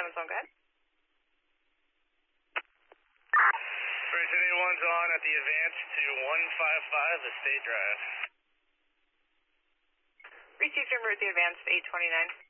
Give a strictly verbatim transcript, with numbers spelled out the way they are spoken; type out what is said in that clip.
eighty-one's on, go ahead. Bridge eighty-one's on at the advance to one five five Estate Drive. Received en route the advance to eight twenty-nine.